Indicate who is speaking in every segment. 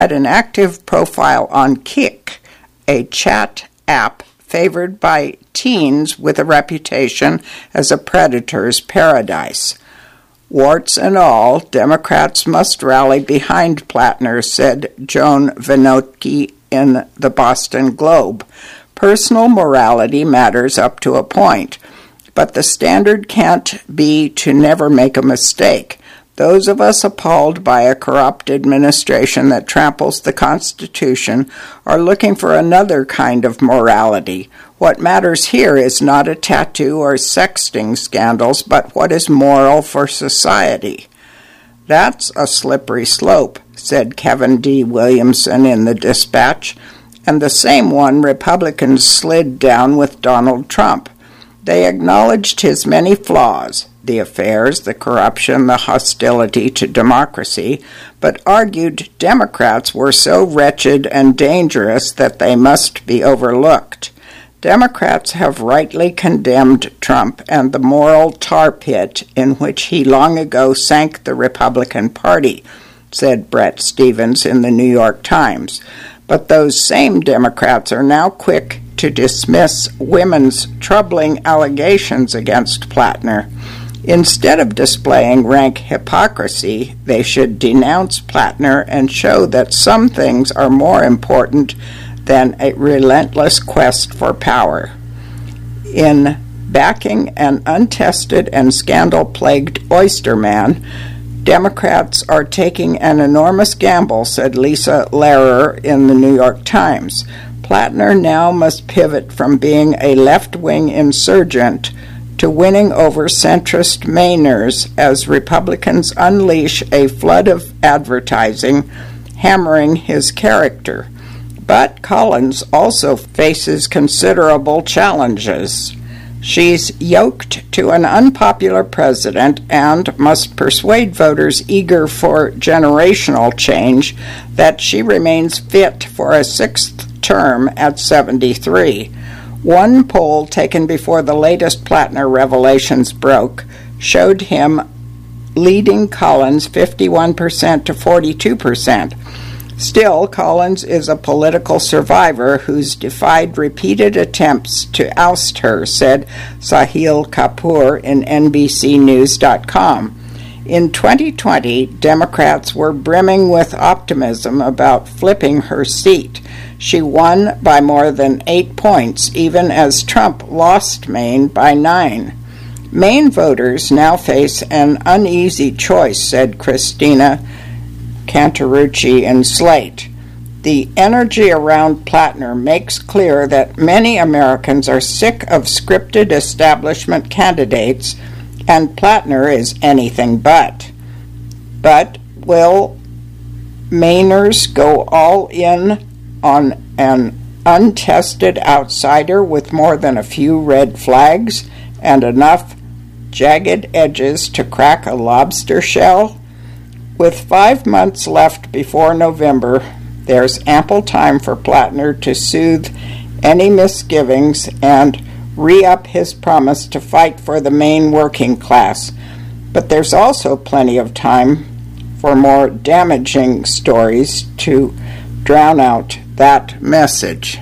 Speaker 1: had an active profile on Kik, a chat app favored by teens with a reputation as a predator's paradise. Warts and all, Democrats must rally behind Plattner, said Joan Vinotky in the Boston Globe. Personal morality matters up to a point, but the standard can't be to never make a mistake. Those of us appalled by a corrupt administration that tramples the Constitution are looking for another kind of morality. What matters here is not a tattoo or sexting scandals, but what is moral for society. That's a slippery slope, said Kevin D. Williamson in the Dispatch, and the same one Republicans slid down with Donald Trump. They acknowledged his many flaws, the affairs, the corruption, the hostility to democracy, but argued Democrats were so wretched and dangerous that they must be overlooked. Democrats have rightly condemned Trump and the moral tar pit in which he long ago sank the Republican Party, said Bret Stephens in the New York Times. But those same Democrats are now quick to dismiss women's troubling allegations against Plattner. Instead of displaying rank hypocrisy, they should denounce Plattner and show that some things are more important than a relentless quest for power. In backing an untested and scandal-plagued oyster man, Democrats are taking an enormous gamble, said Lisa Lehrer in the New York Times. Plattner now must pivot from being a left-wing insurgent to winning over centrist Mainers as Republicans unleash a flood of advertising hammering his character. But Collins also faces considerable challenges. She's yoked to an unpopular president and must persuade voters eager for generational change that she remains fit for a sixth term at 73. One poll taken before the latest Plattner revelations broke showed him leading Collins 51% to 42%. Still, Collins is a political survivor who's defied repeated attempts to oust her, said Sahil Kapoor in NBCNews.com. In 2020, Democrats were brimming with optimism about flipping her seat. She won by more than 8 points, even as Trump lost Maine by 9. Maine voters now face an uneasy choice, said Christina Cantarucci in Slate. The energy around Plattner makes clear that many Americans are sick of scripted establishment candidates, and Plattner is anything but. But will Mainers go all in on an untested outsider with more than a few red flags and enough jagged edges to crack a lobster shell? With 5 months left before November, there's ample time for Plattner to soothe any misgivings and re-up his promise to fight for the Maine working class. But there's also plenty of time for more damaging stories to drown out that message.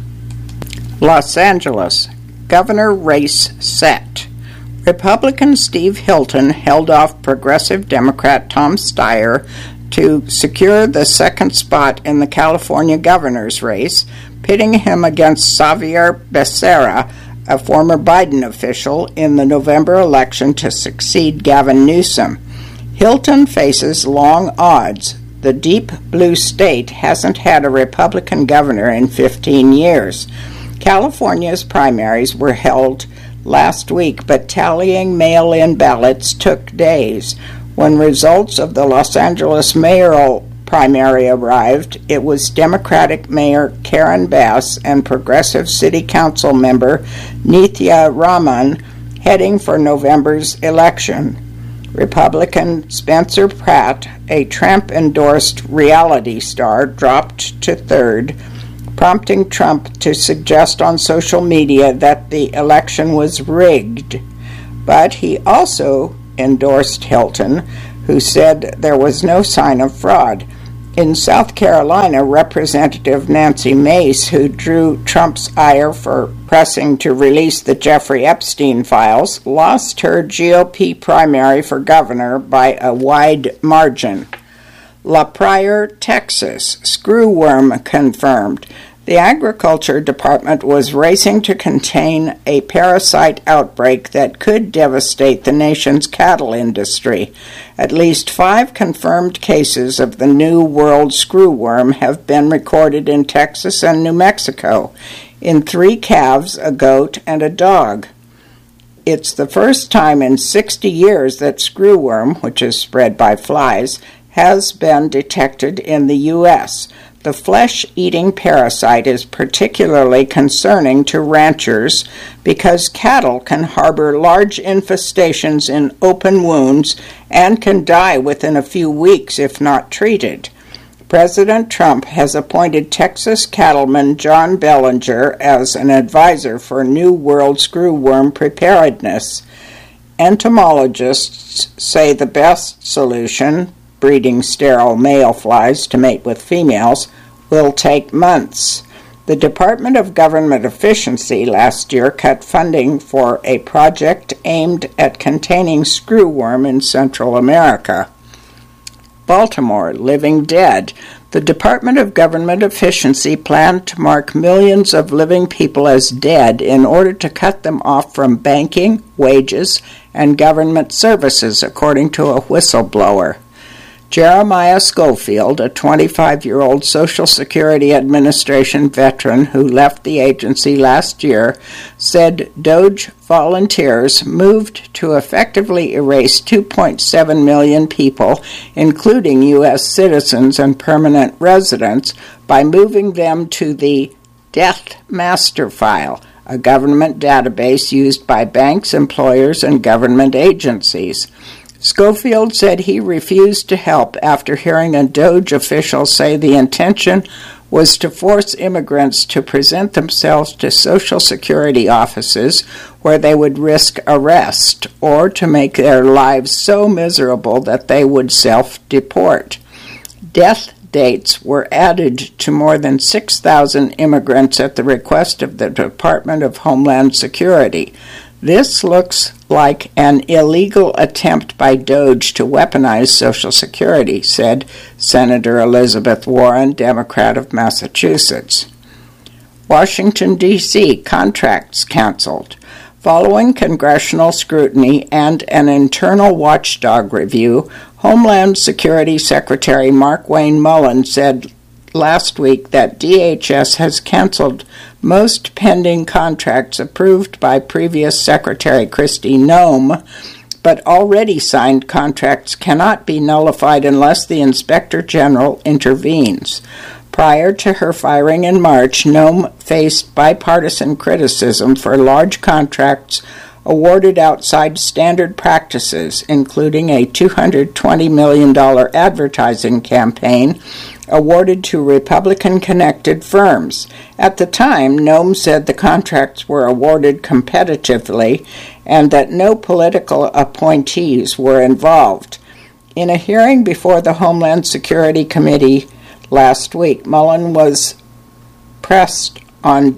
Speaker 1: Los Angeles, governor race set. Republican Steve Hilton held off progressive Democrat Tom Steyer to secure the second spot in the California governor's race, pitting him against Xavier Becerra, a former Biden official, in the November election to succeed Gavin Newsom. Hilton faces long odds. The deep blue state hasn't had a Republican governor in 15 years. California's primaries were held last week, but tallying mail-in ballots took days. When results of the Los Angeles mayoral primary arrived, it was Democratic Mayor Karen Bass and Progressive City Council member Nithya Raman heading for November's election. Republican Spencer Pratt, a Trump-endorsed reality star, dropped to third, prompting Trump to suggest on social media that the election was rigged. But he also endorsed Hilton, who said there was no sign of fraud. In South Carolina, Representative Nancy Mace, who drew Trump's ire for pressing to release the Jeffrey Epstein files, lost her GOP primary for governor by a wide margin. La Pryor, Texas, screwworm confirmed. The Agriculture Department was racing to contain a parasite outbreak that could devastate the nation's cattle industry. At least 5 confirmed cases of the New World screwworm have been recorded in Texas and New Mexico, in 3 calves, a goat, and a dog. It's the first time in 60 years that screwworm, which is spread by flies, has been detected in the U.S. The flesh-eating parasite is particularly concerning to ranchers because cattle can harbor large infestations in open wounds and can die within a few weeks if not treated. President Trump has appointed Texas cattleman John Bellinger as an advisor for New World screwworm preparedness. Entomologists say the best solution, breeding sterile male flies to mate with females, will take months. The Department of Government Efficiency last year cut funding for a project aimed at containing screwworm in Central America. Baltimore, living dead. The Department of Government Efficiency planned to mark millions of living people as dead in order to cut them off from banking, wages, and government services, according to a whistleblower. Jeremiah Schofield, a 25-year-old Social Security Administration veteran who left the agency last year, said DOGE volunteers moved to effectively erase 2.7 million people, including U.S. citizens and permanent residents, by moving them to the Death Master File, a government database used by banks, employers, and government agencies. Schofield said he refused to help after hearing a DOGE official say the intention was to force immigrants to present themselves to Social Security offices where they would risk arrest or to make their lives so miserable that they would self-deport. Death dates were added to more than 6,000 immigrants at the request of the Department of Homeland Security. This looks like an illegal attempt by DOGE to weaponize Social Security, said Senator Elizabeth Warren, Democrat of Massachusetts. Washington, D.C., contracts canceled. Following congressional scrutiny and an internal watchdog review, Homeland Security Secretary Markwayne Mullin said last week that DHS has canceled most pending contracts approved by previous Secretary Kristi Noem, but already signed contracts cannot be nullified unless the Inspector General intervenes. Prior to her firing in March, Noem faced bipartisan criticism for large contracts awarded outside standard practices, including a $220 million advertising campaign awarded to Republican-connected firms. At the time, Noem said the contracts were awarded competitively and that no political appointees were involved. In a hearing before the Homeland Security Committee last week, Mullin was pressed on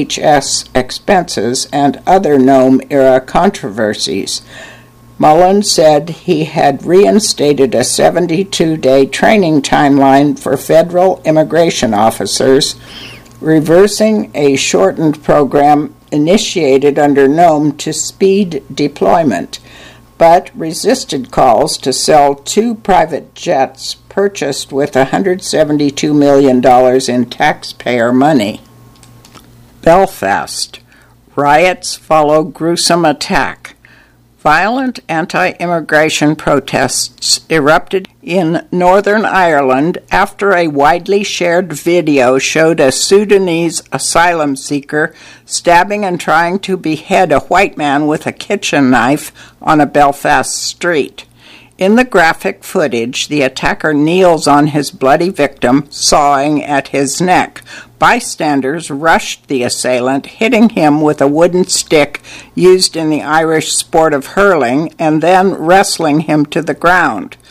Speaker 1: DHS expenses and other Noem-era controversies. Mullin said he had reinstated a 72-day training timeline for federal immigration officers, reversing a shortened program initiated under Noem to speed deployment, but resisted calls to sell 2 private jets purchased with $172 million in taxpayer money. Belfast. Riots follow gruesome attack. Violent anti-immigration protests erupted in Northern Ireland after a widely shared video showed a Sudanese asylum seeker stabbing and trying to behead a white man with a kitchen knife on a Belfast street. In the graphic footage, the attacker kneels on his bloody victim, sawing at his neck. Bystanders rushed the assailant, hitting him with a wooden stick used in the Irish sport of hurling, and then wrestling him to the ground.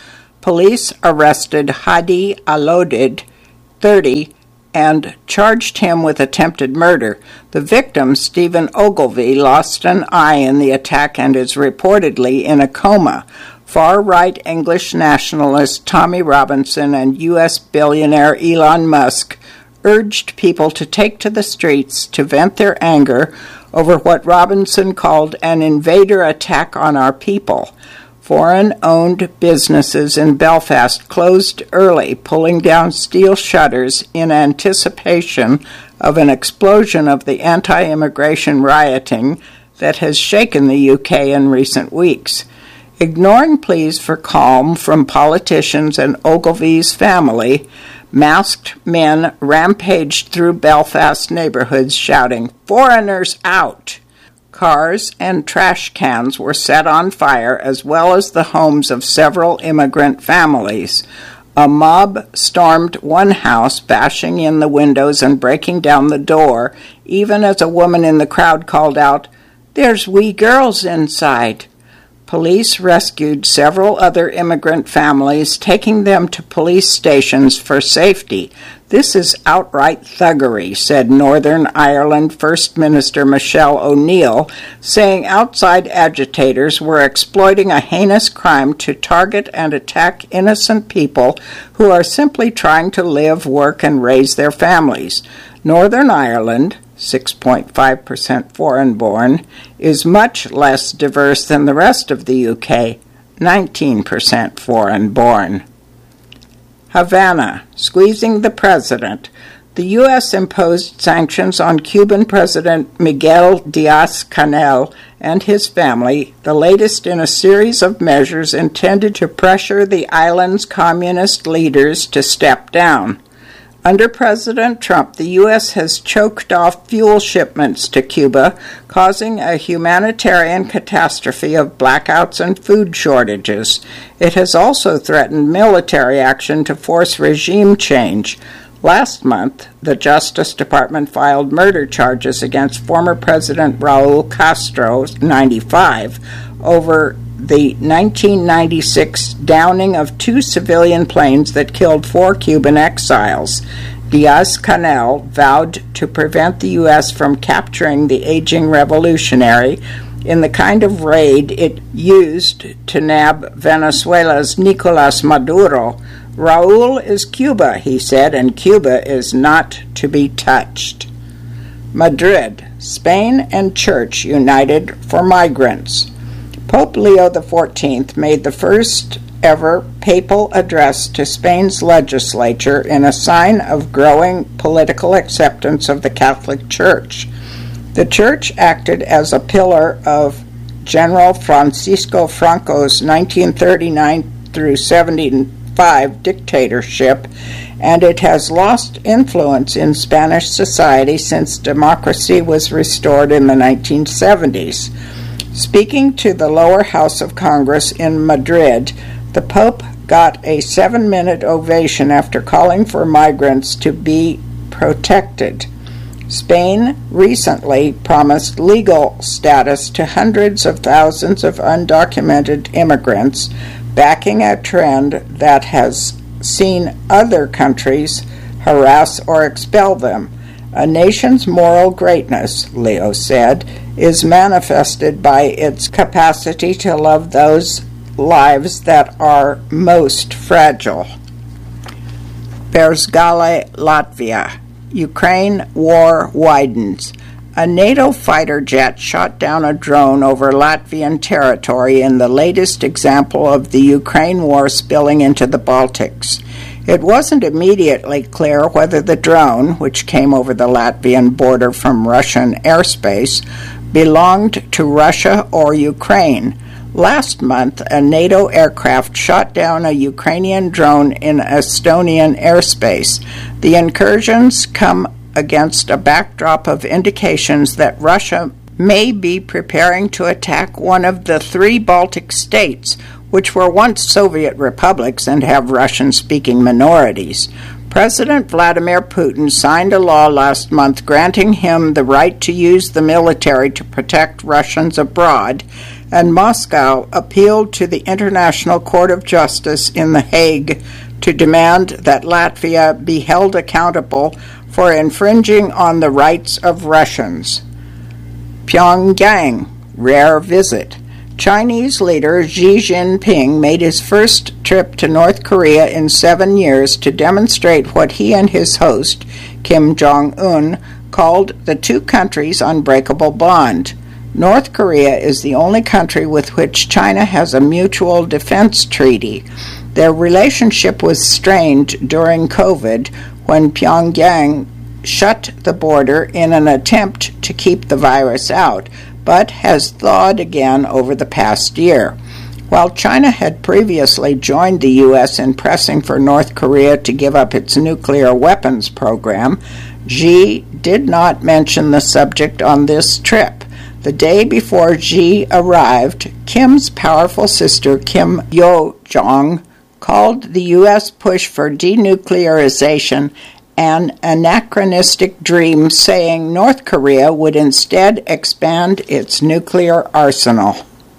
Speaker 1: Police arrested Hadi Alodid, 30, and charged him with attempted murder. The victim, Stephen Ogilvie, lost an eye in the attack and is reportedly in a coma. Far-right English nationalist Tommy Robinson and U.S. billionaire Elon Musk urged people to take to the streets to vent their anger over what Robinson called an invader attack on our people. Foreign-owned businesses in Belfast closed early, pulling down steel shutters in anticipation of an explosion of the anti-immigration rioting that has shaken the UK in recent weeks. Ignoring pleas for calm from politicians and Ogilvie's family, masked men rampaged through Belfast neighborhoods shouting, "Foreigners out!" Cars and trash cans were set on fire, as well as the homes of several immigrant families. A mob stormed one house, bashing in the windows and breaking down the door, even as a woman in the crowd called out, "There's wee girls inside." Police rescued several other immigrant families, taking them to police stations for safety. "This is outright thuggery," said Northern Ireland First Minister Michelle O'Neill, saying outside agitators were exploiting a heinous crime to target and attack innocent people who are simply trying to live, work, and raise their families. Northern Ireland, 6.5% foreign-born, is much less diverse than the rest of the UK, 19% foreign-born. Havana, squeezing the president. The U.S. imposed sanctions on Cuban President Miguel Diaz-Canel and his family, the latest in a series of measures intended to pressure the island's communist leaders to step down. Under President Trump, the U.S. has choked off fuel shipments to Cuba, causing a humanitarian catastrophe of blackouts and food shortages. It has also threatened military action to force regime change. Last month, the Justice Department filed murder charges against former President Raul Castro, 95, over the 1996 downing of 2 civilian planes that killed 4 Cuban exiles. Diaz-Canel vowed to prevent the U.S. from capturing the aging revolutionary in the kind of raid it used to nab Venezuela's Nicolas Maduro. "Raul is Cuba," he said, "and Cuba is not to be touched." Madrid, Spain and Church united for migrants. Pope Leo XIV made the first ever papal address to Spain's legislature in a sign of growing political acceptance of the Catholic Church. The Church acted as a pillar of General Francisco Franco's 1939 through 75 dictatorship, and it has lost influence in Spanish society since democracy was restored in the 1970s. Speaking to the lower house of Congress in Madrid, the Pope got a 7-minute ovation after calling for migrants to be protected. Spain recently promised legal status to hundreds of thousands of undocumented immigrants, backing a trend that has seen other countries harass or expel them. A nation's moral greatness, Leo said, is manifested by its capacity to love those lives that are most fragile. Berzgale, Latvia. Ukraine war widens. A NATO fighter jet shot down a drone over Latvian territory in the latest example of the Ukraine war spilling into the Baltics. It wasn't immediately clear whether the drone, which came over the Latvian border from Russian airspace, belonged to Russia or Ukraine. Last month, a NATO aircraft shot down a Ukrainian drone in Estonian airspace. The incursions come against a backdrop of indications that Russia may be preparing to attack one of the 3 Baltic states, which were once Soviet republics and have Russian-speaking minorities. President Vladimir Putin signed a law last month granting him the right to use the military to protect Russians abroad, and Moscow appealed to the International Court of Justice in The Hague to demand that Latvia be held accountable for infringing on the rights of Russians. Pyongyang, rare visit. Chinese leader Xi Jinping made his first trip to North Korea in 7 years to demonstrate what he and his host, Kim Jong-un, called the two countries' unbreakable bond. North Korea is the only country with which China has a mutual defense treaty. Their relationship was strained during COVID when Pyongyang shut the border in an attempt to keep the virus out, but has thawed again over the past year. While China had previously joined the U.S. in pressing for North Korea to give up its nuclear weapons program, Xi did not mention the subject on this trip. The day before Xi arrived, Kim's powerful sister Kim Yo-jong called the U.S. push for denuclearization an anachronistic dream, saying North Korea would instead expand its nuclear arsenal.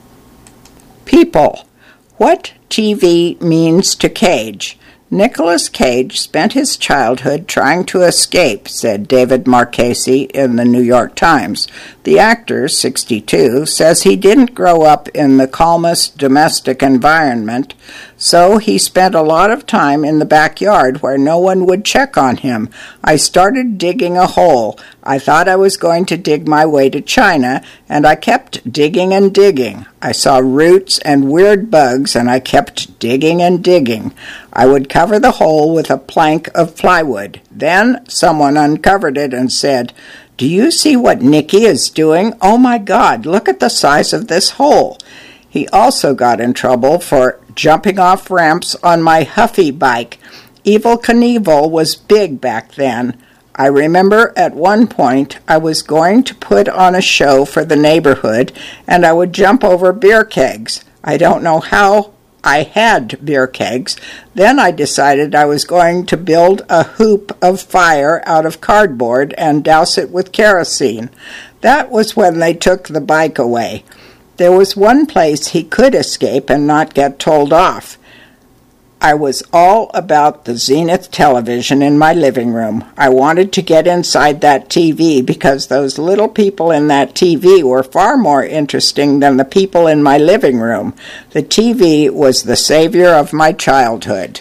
Speaker 1: People. What TV means to Cage. Nicolas Cage spent his childhood trying to escape, said David Marchese in the New York Times. The actor, 62, says he didn't grow up in the calmest domestic environment, so he spent a lot of time in the backyard where no one would check on him. I started digging a hole. I thought I was going to dig my way to China, and I kept digging and digging. I saw roots and weird bugs, and I kept digging and digging. I would cover the hole with a plank of plywood. Then someone uncovered it and said, "Do you see what Nicky is doing? Oh my God, look at the size of this hole." He also got in trouble for jumping off ramps on my Huffy bike. Evel Knievel was big back then. I remember at one point I was going to put on a show for the neighborhood, and I would jump over beer kegs. I don't know how I had beer kegs. Then I decided I was going to build a hoop of fire out of cardboard and douse it with kerosene. That was when they took the bike away. There was one place he could escape and not get told off. I was all about the Zenith television in my living room. I wanted to get inside that TV because those little people in that TV were far more interesting than the people in my living room. The TV was the savior of my childhood.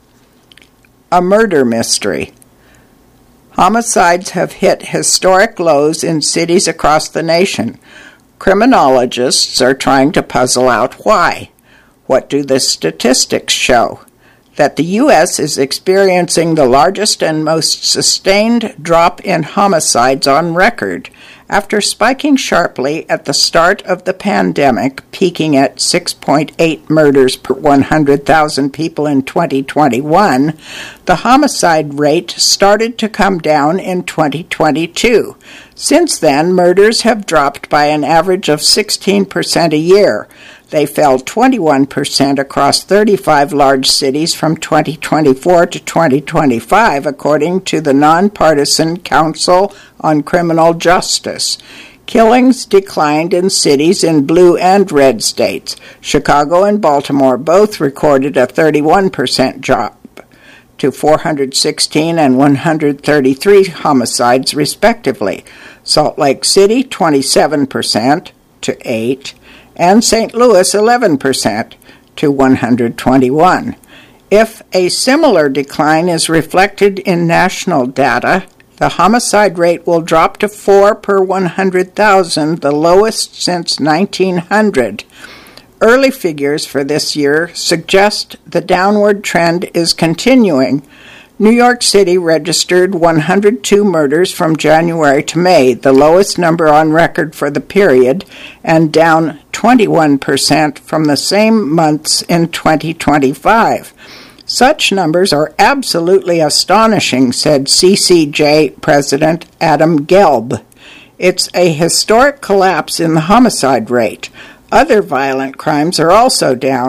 Speaker 1: A murder mystery. Homicides have hit historic lows in cities across the nation. Criminologists are trying to puzzle out why. What do the statistics show? That the U.S. is experiencing the largest and most sustained drop in homicides on record. After spiking sharply at the start of the pandemic, peaking at 6.8 murders per 100,000 people in 2021, the homicide rate started to come down in 2022. Since then, murders have dropped by an average of 16% a year. They fell 21% across 35 large cities from 2024 to 2025, according to the Nonpartisan Council on Criminal Justice. Killings declined in cities in blue and red states. Chicago and Baltimore both recorded a 31% drop to 416 and 133 homicides, respectively. Salt Lake City, 27% to 8, and St. Louis 11% to 121. If a similar decline is reflected in national data, the homicide rate will drop to 4 per 100,000, the lowest since 1900. Early figures for this year suggest the downward trend is continuing. New York City registered 102 murders from January to May, the lowest number on record for the period, and down 21% from the same months in 2025. Such numbers are absolutely astonishing, said CCJ President Adam Gelb. It's a historic collapse in the homicide rate. Other violent crimes are also down.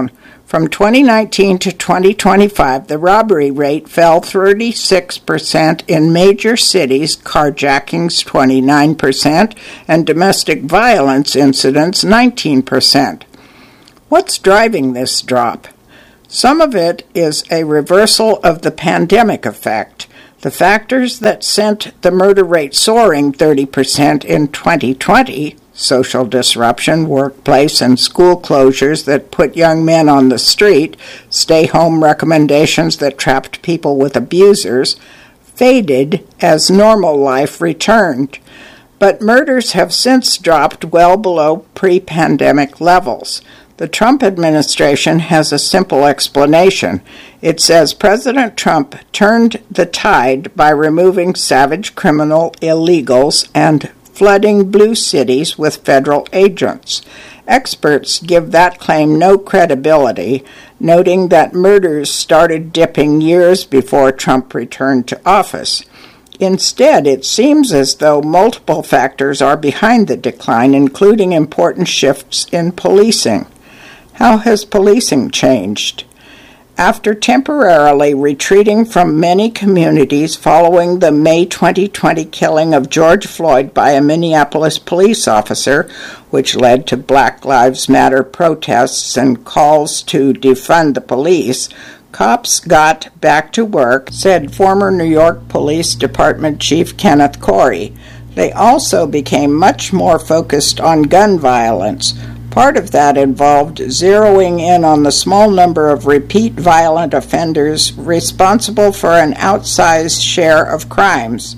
Speaker 1: From 2019 to 2025, the robbery rate fell 36% in major cities, carjackings 29%, and domestic violence incidents 19%. What's driving this drop? Some of it is a reversal of the pandemic effect. The factors that sent the murder rate soaring 30% in 2020, social disruption, workplace and school closures that put young men on the street, stay-home recommendations that trapped people with abusers, faded as normal life returned. But murders have since dropped well below pre-pandemic levels. The Trump administration has a simple explanation. It says President Trump turned the tide by removing savage criminal illegals and flooding blue cities with federal agents. Experts give that claim no credibility, noting that murders started dipping years before Trump returned to office. Instead, it seems as though multiple factors are behind the decline, including important shifts in policing. How has policing changed? After temporarily retreating from many communities following the May 2020 killing of George Floyd by a Minneapolis police officer, which led to Black Lives Matter protests and calls to defund the police, cops got back to work, said former New York Police Department Chief Kenneth Corey. They also became much more focused on gun violence. Part of that involved zeroing in on the small number of repeat violent offenders responsible for an outsized share of crimes.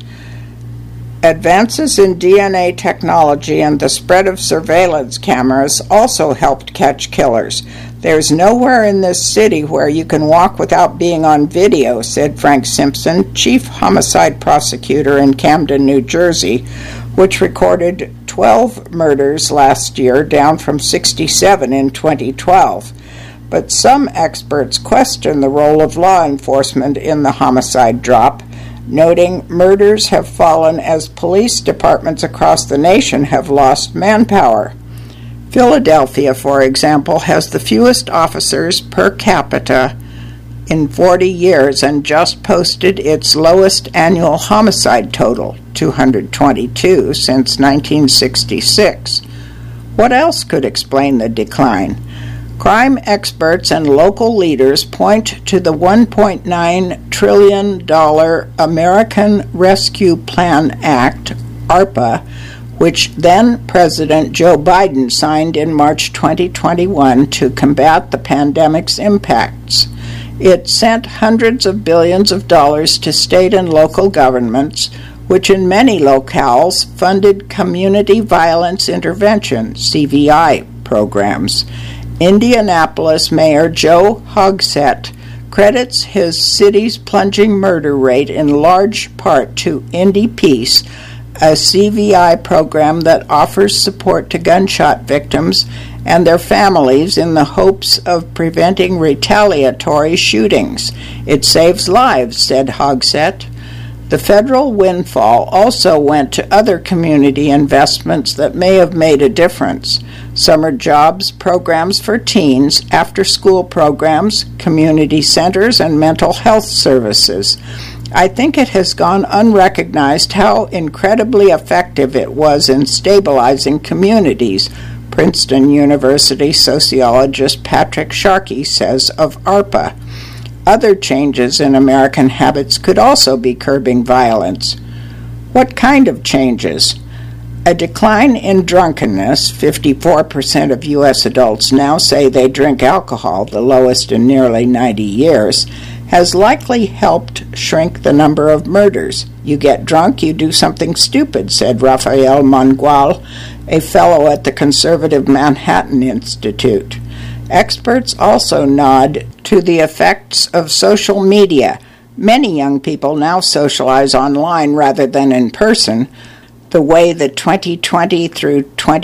Speaker 1: Advances in DNA technology and the spread of surveillance cameras also helped catch killers. There's nowhere in this city where you can walk without being on video, said Frank Simpson, chief homicide prosecutor in Camden, New Jersey, which recorded 12 murders last year, down from 67 in 2012. But some experts question the role of law enforcement in the homicide drop, noting murders have fallen as police departments across the nation have lost manpower. Philadelphia, for example, has the fewest officers per capita in 40 years and just posted its lowest annual homicide total, 222, since 1966. What else could explain the decline? Crime experts and local leaders point to the $1.9 trillion American Rescue Plan Act, ARPA, which then-President Joe Biden signed in March 2021 to combat the pandemic's impacts. It sent hundreds of billions of dollars to state and local governments, which in many locales funded community violence intervention, CVI, programs. Indianapolis Mayor Joe Hogsett credits his city's plunging murder rate in large part to Indy Peace, a CVI program that offers support to gunshot victims and their families in the hopes of preventing retaliatory shootings. It saves lives, said Hogsett. The federal windfall also went to other community investments that may have made a difference. Summer jobs, programs for teens, after-school programs, community centers, and mental health services. I think it has gone unrecognized how incredibly effective it was in stabilizing communities, Princeton University sociologist Patrick Sharkey says of ARPA. Other changes in American habits could also be curbing violence. What kind of changes? A decline in drunkenness. 54% of U.S. adults now say they drink alcohol, the lowest in nearly 90 years, has likely helped shrink the number of murders. You get drunk, you do something stupid, said Rafael Mangual, a fellow at the conservative Manhattan Institute. Experts also nod to the effects of social media. Many young people now socialize online rather than in person. The way the 2020 through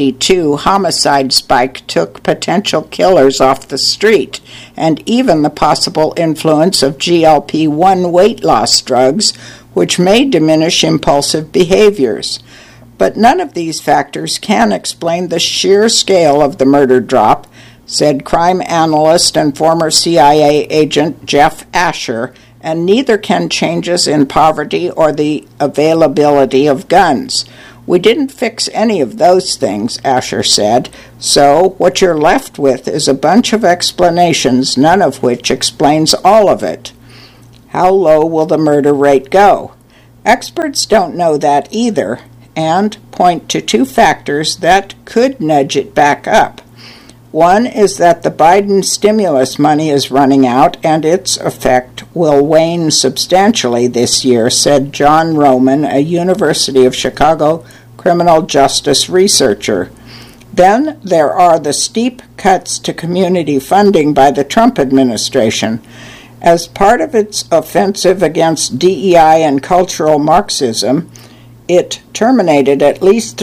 Speaker 1: 22 homicide spike took potential killers off the street, and even the possible influence of GLP-1 weight loss drugs, which may diminish impulsive behaviors. But none of these factors can explain the sheer scale of the murder drop. said crime analyst and former CIA agent Jeff Asher, and neither can changes in poverty or the availability of guns. We didn't fix any of those things, Asher said, so what you're left with is a bunch of explanations, none of which explains all of it. How low will the murder rate go? Experts don't know that either, and point to two factors that could nudge it back up. One is that the Biden stimulus money is running out and its effect will wane substantially this year, said John Roman, a University of Chicago criminal justice researcher. Then there are the steep cuts to community funding by the Trump administration. As part of its offensive against DEI and cultural Marxism, it terminated at least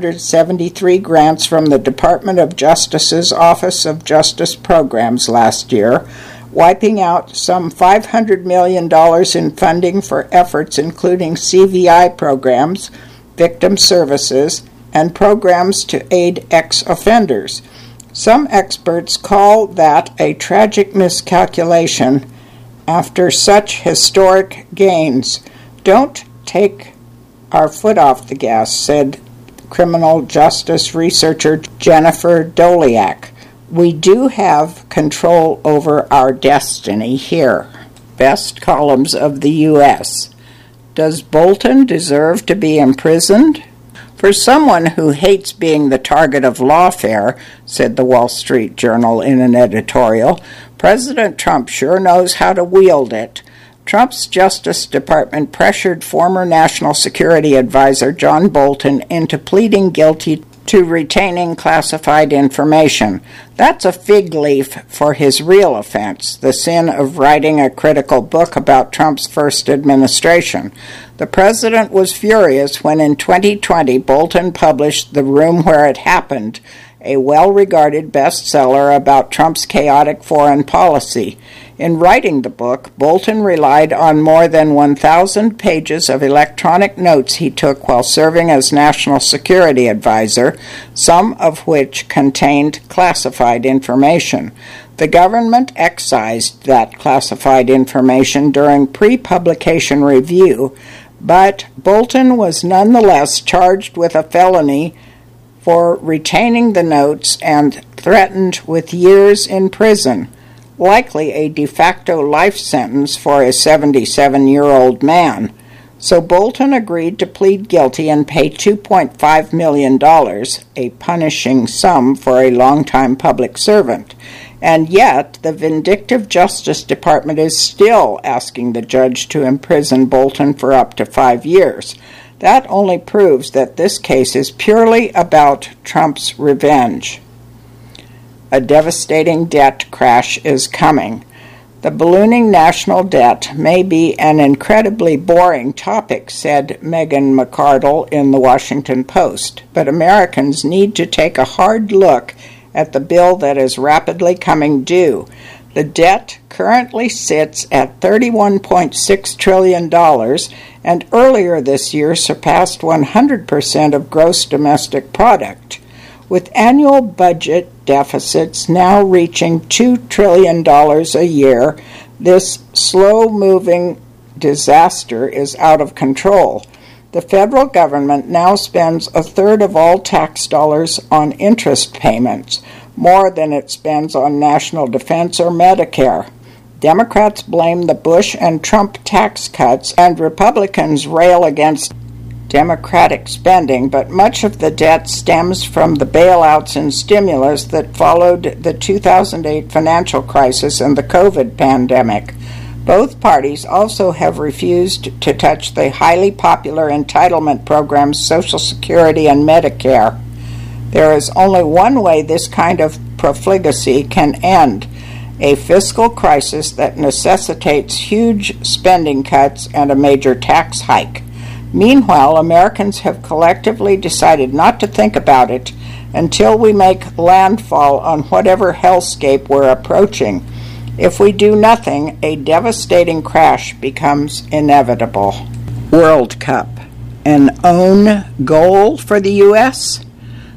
Speaker 1: 373 grants from the Department of Justice's Office of Justice Programs last year, wiping out some $500 million in funding for efforts including CVI programs, victim services, and programs to aid ex-offenders. Some experts call that a tragic miscalculation after such historic gains. Don't take our foot off the gas, said criminal justice researcher Jennifer Doliak. We do have control over our destiny here. Best columns of the U.S. Does Bolton deserve to be imprisoned? For someone who hates being the target of lawfare, said the Wall Street Journal in an editorial, President Trump sure knows how to wield it. Trump's Justice Department pressured former National Security Advisor John Bolton into pleading guilty to retaining classified information. That's a fig leaf for his real offense, the sin of writing a critical book about Trump's first administration. The president was furious when in 2020 Bolton published The Room Where It Happened, a well-regarded bestseller about Trump's chaotic foreign policy. In writing the book, Bolton relied on more than 1,000 pages of electronic notes he took while serving as National Security Advisor, some of which contained classified information. The government excised that classified information during pre-publication review, but Bolton was nonetheless charged with a felony for retaining the notes and threatened with years in prison, likely a de facto life sentence for a 77-year-old man. So Bolton agreed to plead guilty and pay $2.5 million, a punishing sum for a longtime public servant. And yet, the vindictive Justice Department is still asking the judge to imprison Bolton for up to 5 years. That only proves that this case is purely about Trump's revenge. A devastating debt crash is coming. The ballooning national debt may be an incredibly boring topic, said Megan McArdle in the Washington Post, but Americans need to take a hard look at the bill that is rapidly coming due. The debt currently sits at $31.6 trillion and earlier this year surpassed 100% of gross domestic product, with annual budget deficits now reaching $2 trillion a year. This slow-moving disaster is out of control. The federal government now spends a third of all tax dollars on interest payments, more than it spends on national defense or Medicare. Democrats blame the Bush and Trump tax cuts, and Republicans rail against Democratic spending, but much of the debt stems from the bailouts and stimulus that followed the 2008 financial crisis and the COVID pandemic. Both parties also have refused to touch the highly popular entitlement programs Social Security and Medicare. There is only one way this kind of profligacy can end: a fiscal crisis that necessitates huge spending cuts and a major tax hike. Meanwhile, Americans have collectively decided not to think about it until we make landfall on whatever hellscape we're approaching. If we do nothing, a devastating crash becomes inevitable. World Cup, an own goal for the U.S.?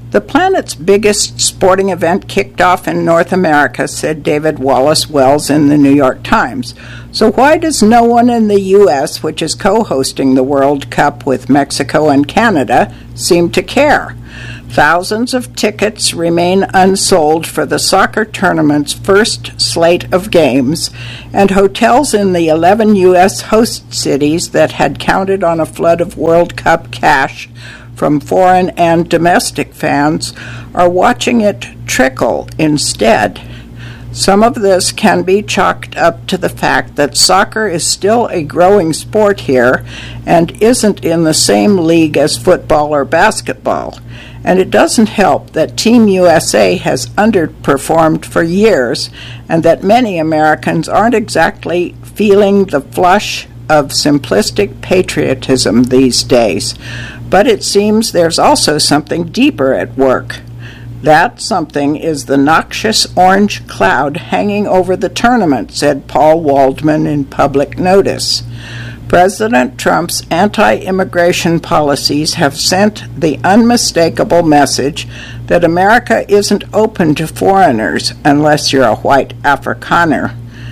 Speaker 1: The planet's biggest sporting event kicked off in North America, said David Wallace Wells in the New York Times. So why does no one in the U.S., which is co-hosting the World Cup with Mexico and Canada, seem to care? Thousands of tickets remain unsold for the soccer tournament's first slate of games, and hotels in the 11 U.S. host cities that had counted on a flood of World Cup cash from foreign and domestic fans are watching it trickle instead. Some of this can be chalked up to the fact that soccer is still a growing sport here and isn't in the same league as football or basketball. And it doesn't help that Team USA has underperformed for years and that many Americans aren't exactly feeling the flush of simplistic patriotism these days. But it seems there's also something deeper at work. That something is the noxious orange cloud hanging over the tournament, said Paul Waldman in Public Notice. President Trump's anti-immigration policies have sent the unmistakable message that America isn't open to foreigners unless you're a white Afrikaner.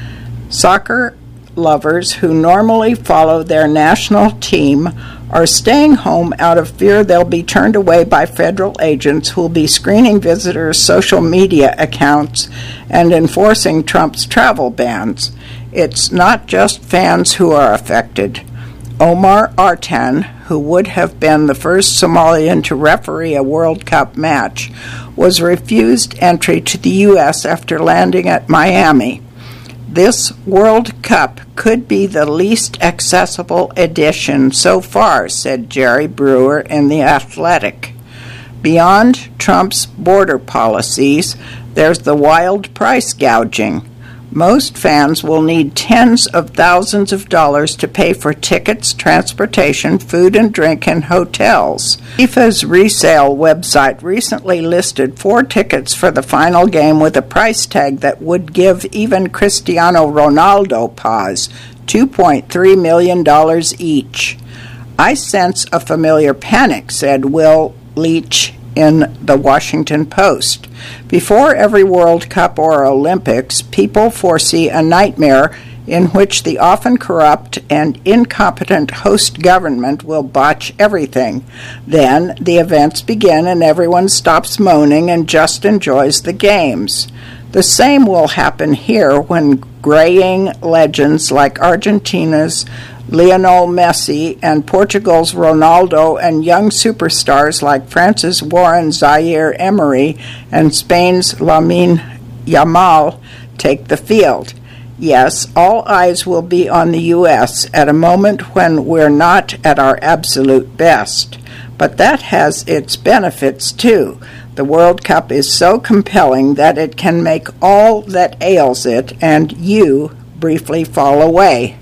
Speaker 1: Soccer lovers who normally follow their national team are staying home out of fear they'll be turned away by federal agents who'll be screening visitors' social media accounts and enforcing Trump's travel bans. It's not just fans who are affected. Omar Artan, who would have been the first Somalian to referee a World Cup match, was refused entry to the U.S. after landing at Miami. This World Cup could be the least accessible edition so far, said Jerry Brewer in The Athletic. Beyond Trump's border policies, there's the wild price gouging. Most fans will need tens of thousands of dollars to pay for tickets, transportation, food and drink, and hotels. FIFA's resale website recently listed 4 tickets for the final game with a price tag that would give even Cristiano Ronaldo pause, $2.3 million each. I sense a familiar panic, said Will Leach in the Washington Post. Before every World Cup or Olympics, people foresee a nightmare in which the often corrupt and incompetent host government will botch everything. Then the events begin and everyone stops moaning and just enjoys the games. The same will happen here when graying legends like Argentina's Lionel Messi and Portugal's Ronaldo and young superstars like France's Warren Zaire-Emery and Spain's Lamine Yamal take the field. Yes, all eyes will be on the U.S. at a moment when we're not at our absolute best. But that has its benefits, too. The World Cup is so compelling that it can make all that ails it and you briefly fall away.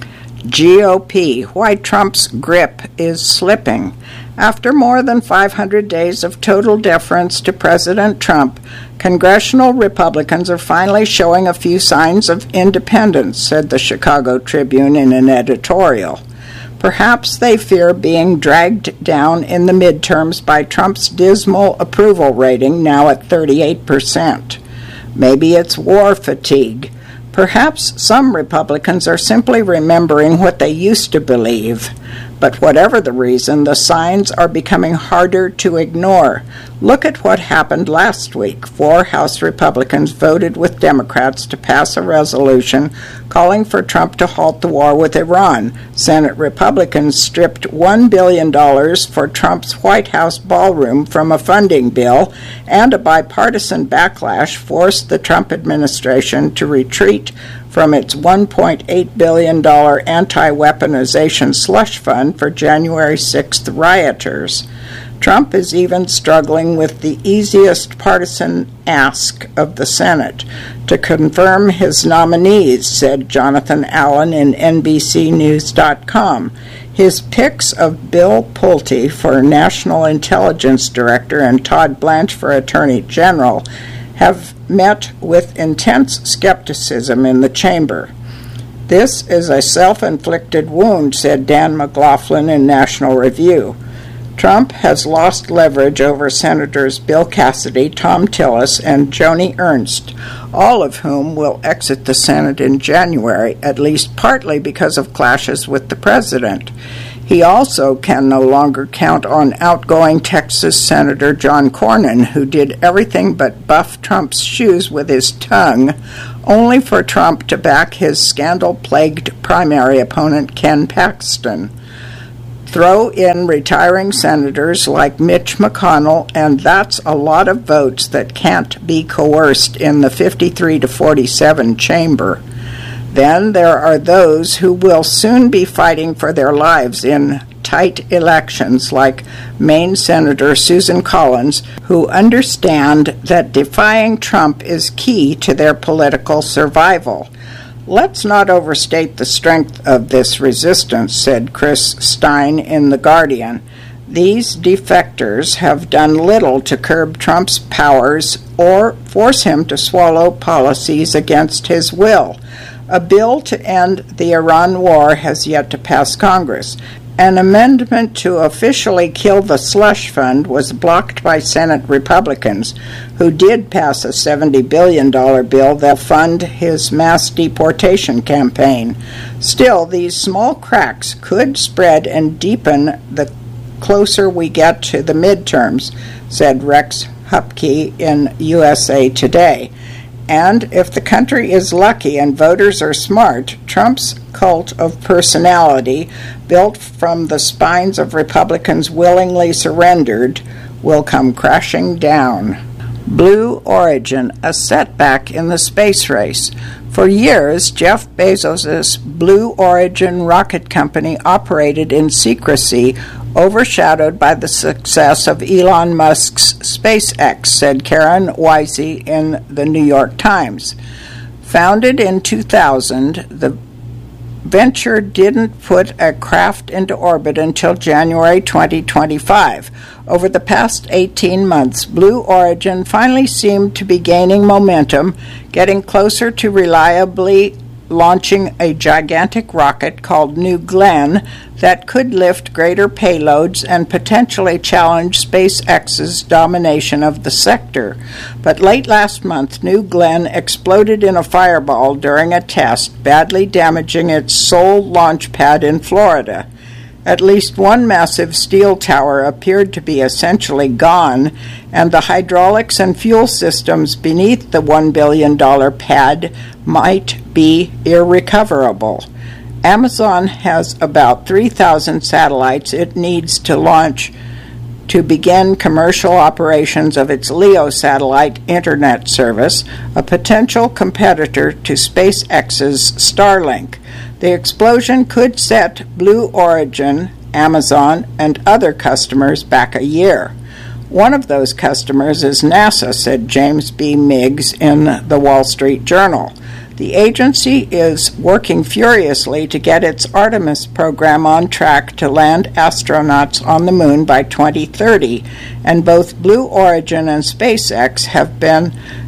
Speaker 1: GOP, why Trump's grip is slipping. After more than 500 days of total deference to President Trump, congressional Republicans are finally showing a few signs of independence, said the Chicago Tribune in an editorial. Perhaps they fear being dragged down in the midterms by Trump's dismal approval rating, now at 38%. Maybe it's war fatigue. Perhaps some Republicans are simply remembering what they used to believe. But whatever the reason, the signs are becoming harder to ignore. Look at what happened last week. 4 House Republicans voted with Democrats to pass a resolution calling for Trump to halt the war with Iran. Senate Republicans stripped $1 billion for Trump's White House ballroom from a funding bill, and a bipartisan backlash forced the Trump administration to retreat from its $1.8 billion anti-weaponization slush fund for January 6th rioters. Trump is even struggling with the easiest partisan ask of the Senate to confirm his nominees, said Jonathan Allen in NBCNews.com. His picks of Bill Pulte for National Intelligence Director and Todd Blanche for Attorney General have met with intense skepticism in the chamber. This is a self-inflicted wound, said Dan McLaughlin in National Review. Trump has lost leverage over Senators Bill Cassidy, Thom Tillis, and Joni Ernst, all of whom will exit the Senate in January, at least partly because of clashes with the president. He also can no longer count on outgoing Texas Senator John Cornyn, who did everything but buff Trump's shoes with his tongue, only for Trump to back his scandal-plagued primary opponent Ken Paxton. Throw in retiring senators like Mitch McConnell, and that's a lot of votes that can't be coerced in the 53-47 chamber. Then there are those who will soon be fighting for their lives in tight elections, like Maine Senator Susan Collins, who understand that defying Trump is key to their political survival. Let's not overstate the strength of this resistance, said Chris Stein in The Guardian. These defectors have done little to curb Trump's powers or force him to swallow policies against his will. A bill to end the Iran war has yet to pass Congress. An amendment to officially kill the slush fund was blocked by Senate Republicans, who did pass a $70 billion bill that will fund his mass deportation campaign. Still, these small cracks could spread and deepen the closer we get to the midterms, said Rex Hupke in USA Today. And if the country is lucky and voters are smart, Trump's cult of personality, built from the spines of Republicans willingly surrendered, will come crashing down. Blue Origin, a setback in the space race. For years, Jeff Bezos' Blue Origin rocket company operated in secrecy, overshadowed by the success of Elon Musk's SpaceX, said Karen Wisey in the New York Times. Founded in 2000, the venture didn't put a craft into orbit until January 2025. Over the past 18 months, Blue Origin finally seemed to be gaining momentum, getting closer to reliably launching a gigantic rocket called New Glenn that could lift greater payloads and potentially challenge SpaceX's domination of the sector. But late last month, New Glenn exploded in a fireball during a test, badly damaging its sole launch pad in Florida. At least one massive steel tower appeared to be essentially gone, and the hydraulics and fuel systems beneath the $1 billion pad might be irrecoverable. Amazon has about 3,000 satellites it needs to launch to begin commercial operations of its LEO satellite internet service, a potential competitor to SpaceX's Starlink. The explosion could set Blue Origin, Amazon, and other customers back a year. One of those customers is NASA, said James B. Miggs in the Wall Street Journal. The agency is working furiously to get its Artemis program on track to land astronauts on the moon by 2030, and both Blue Origin and SpaceX have been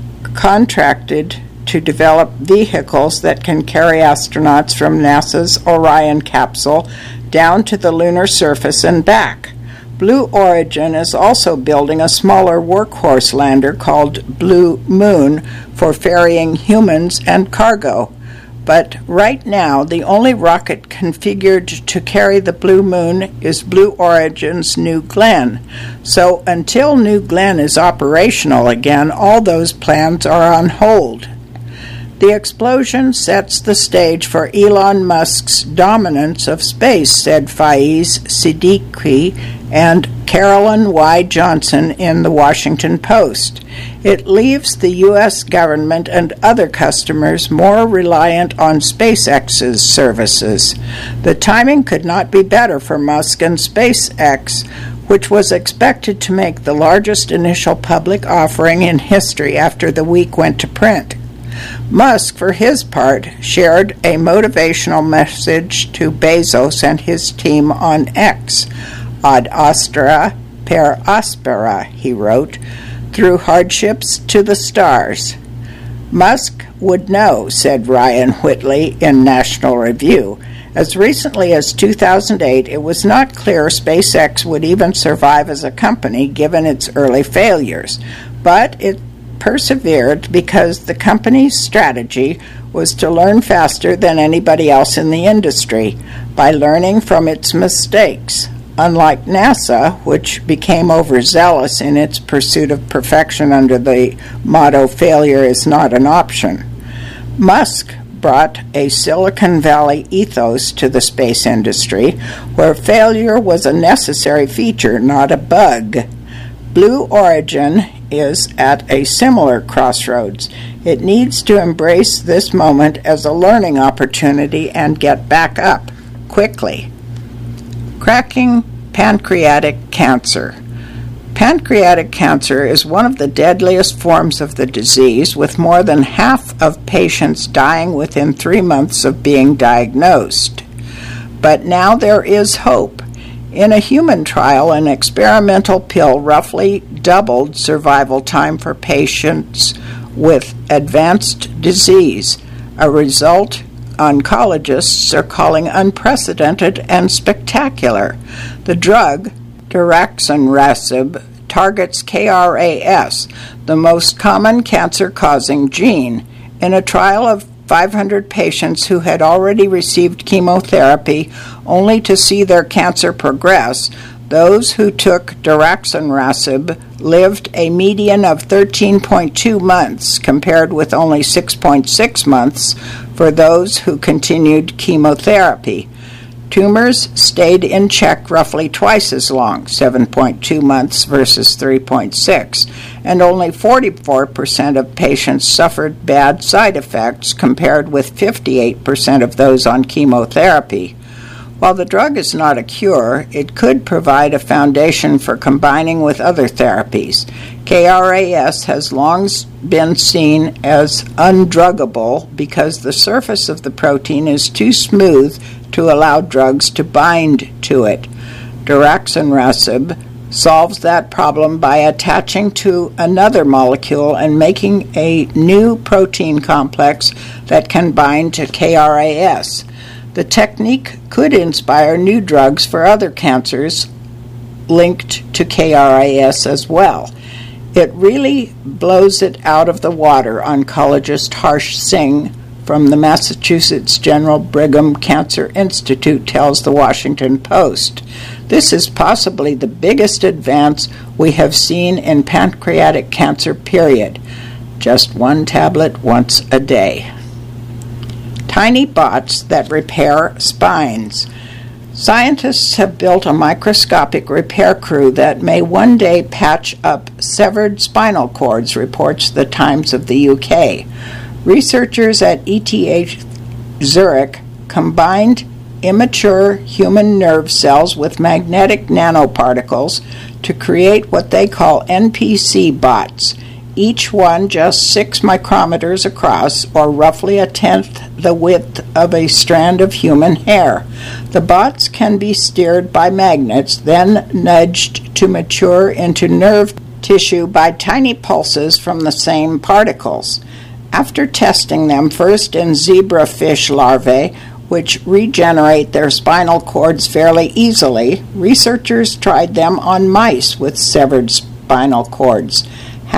Speaker 1: contracted to develop vehicles that can carry astronauts from NASA's Orion capsule down to the lunar surface and back. Blue Origin is also building a smaller workhorse lander called Blue Moon for ferrying humans and cargo. But right now, the only rocket configured to carry the Blue Moon is Blue Origin's New Glenn. So until New Glenn is operational again, all those plans are on hold. The explosion sets the stage for Elon Musk's dominance of space, said Faiz Siddiqui and Carolyn Y. Johnson in the Washington Post. It leaves the U.S. government and other customers more reliant on SpaceX's services. The timing could not be better for Musk and SpaceX, which was expected to make the largest initial public offering in history after the week went to print. Musk, for his part, shared a motivational message to Bezos and his team on X. Ad astra per aspera, he wrote, through hardships to the stars. Musk would know, said Ryan Whitley in National Review. As recently as 2008, it was not clear SpaceX would even survive as a company given its early failures, but it persevered because the company's strategy was to learn faster than anybody else in the industry by learning from its mistakes. Unlike NASA, which became overzealous in its pursuit of perfection under the motto, "Failure is not an option." Musk brought a Silicon Valley ethos to the space industry, where failure was a necessary feature, not a bug. Blue Origin is at a similar crossroads. It needs to embrace this moment as a learning opportunity and get back up quickly. Cracking pancreatic cancer. Pancreatic cancer is one of the deadliest forms of the disease, with more than half of patients dying within 3 months of being diagnosed. But now there is hope. In a human trial, an experimental pill roughly doubled survival time for patients with advanced disease, a result oncologists are calling unprecedented and spectacular. The drug, daraxonrasib, targets KRAS, the most common cancer-causing gene. In a trial of 500 patients who had already received chemotherapy only to see their cancer progress, those who took daraxonrasib lived a median of 13.2 months, compared with only 6.6 months for those who continued chemotherapy. Tumors stayed in check roughly twice as long, 7.2 months versus 3.6, and only 44% of patients suffered bad side effects, compared with 58% of those on chemotherapy. While the drug is not a cure, it could provide a foundation for combining with other therapies. KRAS has long been seen as undruggable because the surface of the protein is too smooth to allow drugs to bind to it. Daraxonrasib solves that problem by attaching to another molecule and making a new protein complex that can bind to KRAS. The technique could inspire new drugs for other cancers linked to KRAS as well. It really blows it out of the water, oncologist Harsh Singh from the Massachusetts General Brigham Cancer Institute tells the Washington Post. This is possibly the biggest advance we have seen in pancreatic cancer, period. Just one tablet once a day. Tiny bots that repair spines. Scientists have built a microscopic repair crew that may one day patch up severed spinal cords, reports the Times of the UK. Researchers at ETH Zurich combined immature human nerve cells with magnetic nanoparticles to create what they call NPC bots, each one just 6 micrometers across, or roughly a tenth the width of a strand of human hair. The bots can be steered by magnets, then nudged to mature into nerve tissue by tiny pulses from the same particles. After testing them first in zebrafish larvae, which regenerate their spinal cords fairly easily, researchers tried them on mice with severed spinal cords.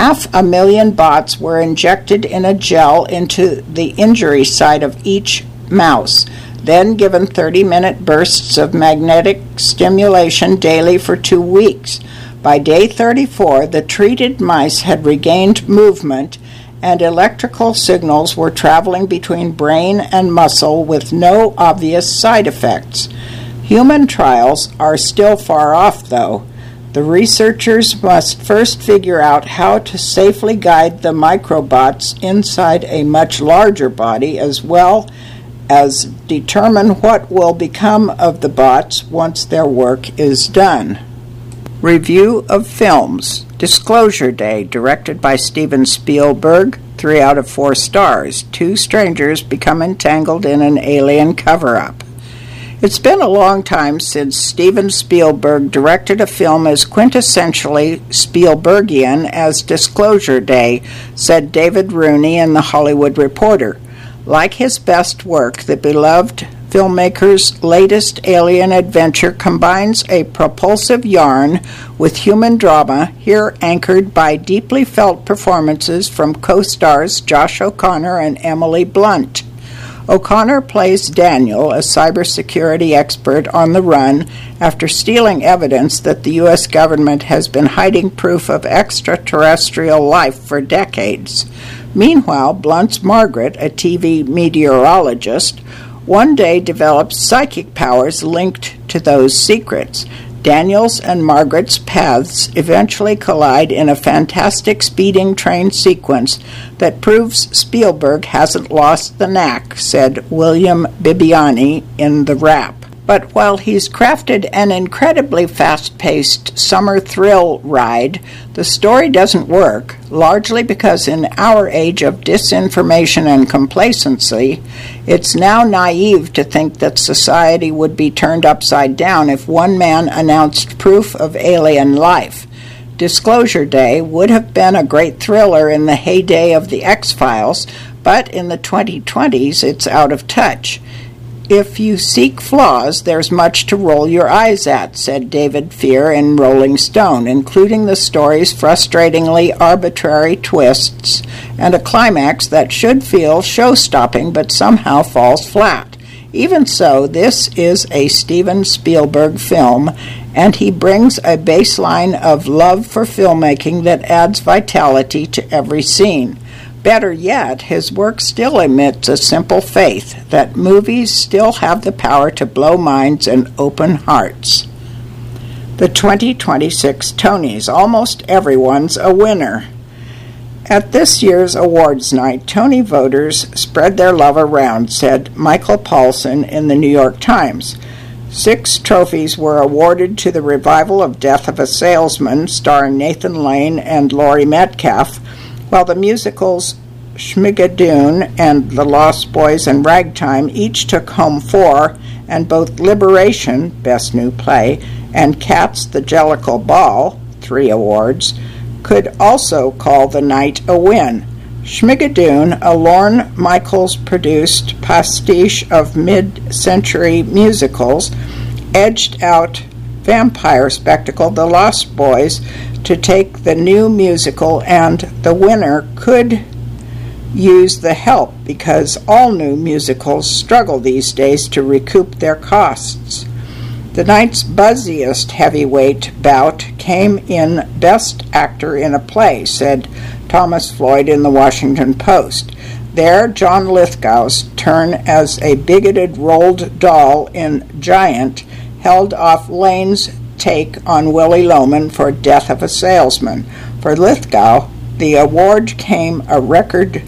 Speaker 1: 500,000 bots were injected in a gel into the injury site of each mouse, then given 30-minute bursts of magnetic stimulation daily for 2 weeks. By day 34, the treated mice had regained movement, and electrical signals were traveling between brain and muscle with no obvious side effects. Human trials are still far off, though. The researchers must first figure out how to safely guide the microbots inside a much larger body, as well as determine what will become of the bots once their work is done. Review of films. Disclosure Day, directed by Steven Spielberg, 3 out of 4 stars. 2 strangers become entangled in an alien cover-up. It's been a long time since Steven Spielberg directed a film as quintessentially Spielbergian as Disclosure Day, said David Rooney in The Hollywood Reporter. Like his best work, the beloved filmmaker's latest alien adventure combines a propulsive yarn with human drama, here anchored by deeply felt performances from co-stars Josh O'Connor and Emily Blunt. O'Connor plays Daniel, a cybersecurity expert on the run after stealing evidence that the U.S. government has been hiding proof of extraterrestrial life for decades. Meanwhile, Blunt's Margaret, a TV meteorologist, one day develops psychic powers linked to those secrets. Daniel's and Margaret's paths eventually collide in a fantastic speeding train sequence that proves Spielberg hasn't lost the knack, said William Bibbiani in The Wrap. But while he's crafted an incredibly fast-paced summer thrill ride, the story doesn't work, largely because in our age of disinformation and complacency, it's now naive to think that society would be turned upside down if one man announced proof of alien life. Disclosure Day would have been a great thriller in the heyday of the X-Files, but in the 2020s it's out of touch. If you seek flaws, there's much to roll your eyes at, said David Fear in Rolling Stone, including the story's frustratingly arbitrary twists and a climax that should feel show-stopping but somehow falls flat. Even so, this is a Steven Spielberg film, and he brings a baseline of love for filmmaking that adds vitality to every scene. Better yet, his work still emits a simple faith that movies still have the power to blow minds and open hearts. The 2026 Tonys. Almost everyone's a winner. At this year's awards night, Tony voters spread their love around, said Michael Paulson in the New York Times. 6 trophies were awarded to the revival of Death of a Salesman, starring Nathan Lane and Laurie Metcalf, while the musicals Schmigadoon and The Lost Boys and Ragtime each took home 4, and both Liberation, Best New Play, and Cats the Jellicle Ball, 3 awards, could also call the night a win. Schmigadoon, a Lorne Michaels-produced pastiche of mid-century musicals, edged out vampire spectacle The Lost Boys to take the new musical, and the winner could use the help because all new musicals struggle these days to recoup their costs. The night's buzziest heavyweight bout came in Best Actor in a Play, said Thomas Floyd in the Washington Post. There, John Lithgow's turn as a bigoted rolled doll in Giant held off Lane's take on Willy Loman for Death of a Salesman. For Lithgow, the award came a record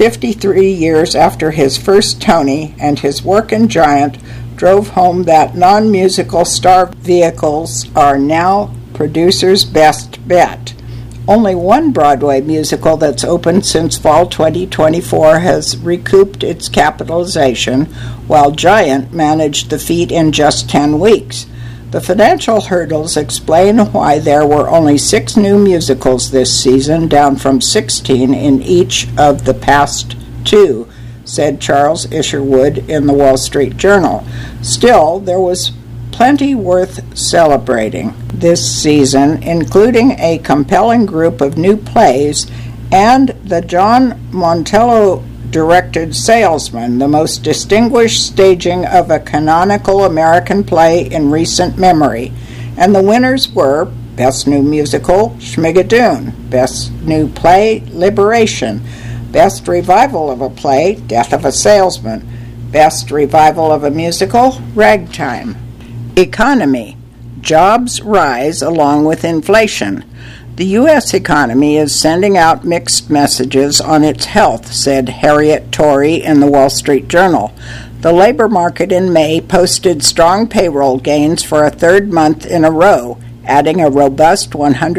Speaker 1: 53 years after his first Tony, and his work in Giant drove home that non-musical star vehicles are now producers' best bet. Only one Broadway musical that's opened since fall 2024 has recouped its capitalization, while Giant managed the feat in just 10 weeks. The financial hurdles explain why there were only 6 new musicals this season, down from 16 in each of the past 2, said Charles Isherwood in the Wall Street Journal. Still, there was plenty worth celebrating this season, including a compelling group of new plays and the John Montello directed Salesman, the most distinguished staging of a canonical American play in recent memory. And the winners were Best New Musical, Schmigadoon; Best New Play, Liberation; Best Revival of a Play, Death of a Salesman; Best Revival of a Musical, Ragtime. Economy. Jobs rise along with inflation. The U.S. economy is sending out mixed messages on its health, said Harriet Torrey in the Wall Street Journal. The labor market in May posted strong payroll gains for a third month in a row, adding a robust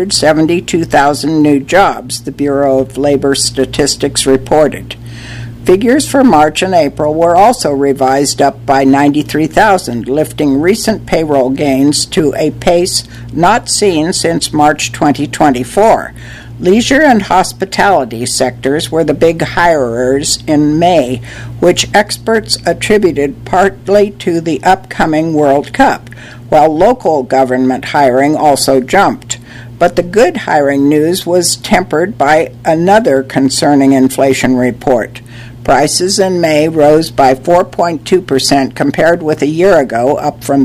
Speaker 1: 172,000 new jobs, the Bureau of Labor Statistics reported. Figures for March and April were also revised up by 93,000, lifting recent payroll gains to a pace not seen since March 2024. Leisure and hospitality sectors were the big hirers in May, which experts attributed partly to the upcoming World Cup, while local government hiring also jumped. But the good hiring news was tempered by another concerning inflation report. Prices in May rose by 4.2% compared with a year ago, up from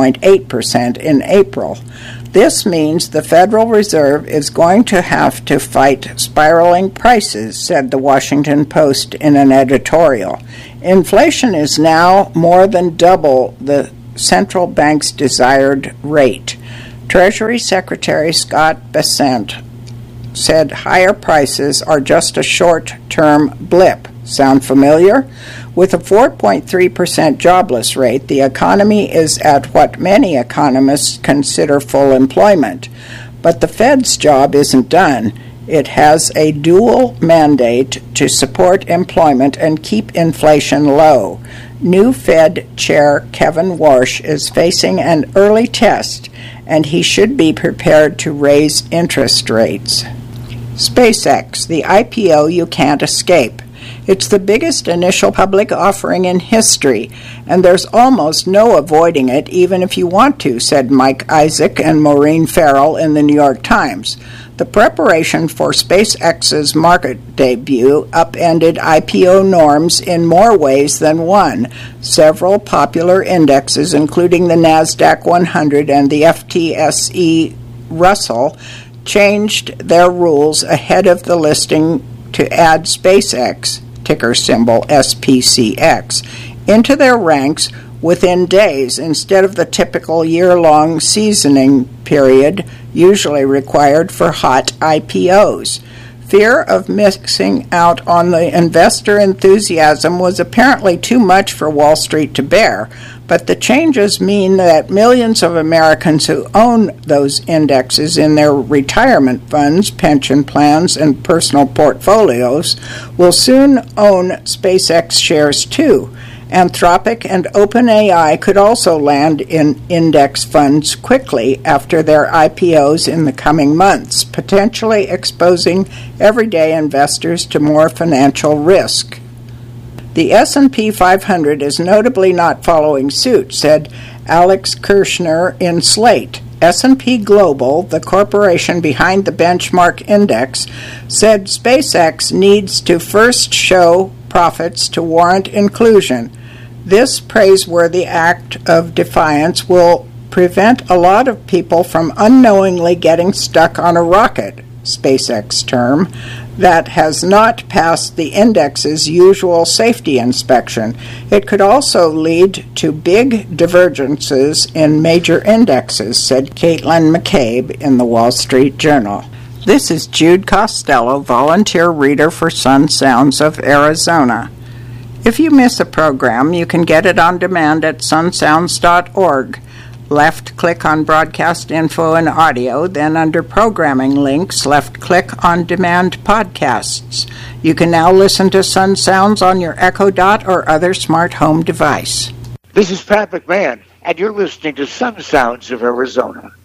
Speaker 1: 3.8% in April. This means the Federal Reserve is going to have to fight spiraling prices, said the Washington Post in an editorial. Inflation is now more than double the central bank's desired rate. Treasury Secretary Scott Bessent said higher prices are just a short-term blip. Sound familiar? With a 4.3% jobless rate, the economy is at what many economists consider full employment. But the Fed's job isn't done. It has a dual mandate to support employment and keep inflation low. New Fed Chair Kevin Warsh is facing an early test, and he should be prepared to raise interest rates. SpaceX, the IPO you can't escape. It's the biggest initial public offering in history, and there's almost no avoiding it even if you want to, said Mike Isaac and Maureen Farrell in the New York Times. The preparation for SpaceX's market debut upended IPO norms in more ways than one. Several popular indexes, including the NASDAQ 100 and the FTSE Russell, changed their rules ahead of the listing to add SpaceX, ticker symbol SPCX, into their ranks within days instead of the typical year-long seasoning period usually required for hot IPOs. Fear of missing out on the investor enthusiasm was apparently too much for Wall Street to bear, but the changes mean that millions of Americans who own those indexes in their retirement funds, pension plans, and personal portfolios will soon own SpaceX shares too. Anthropic and OpenAI could also land in index funds quickly after their IPOs in the coming months, potentially exposing everyday investors to more financial risk. The S&P 500 is notably not following suit, said Alex Kirshner in Slate. S&P Global, the corporation behind the benchmark index, said SpaceX needs to first show profits to warrant inclusion. This praiseworthy act of defiance will prevent a lot of people from unknowingly getting stuck on a rocket, SpaceX term, that has not passed the index's usual safety inspection. It could also lead to big divergences in major indexes, said Caitlin McCabe in the Wall Street Journal. This is Jude Costello, volunteer reader for Sun Sounds of Arizona. If you miss a program, you can get it on demand at sunsounds.org. Left-click on Broadcast Info and Audio, then under Programming Links, left-click on Demand Podcasts. You can now listen to Sun Sounds on your Echo Dot or other smart home device.
Speaker 2: This is Pat McMahon, and you're listening to Sun Sounds of Arizona.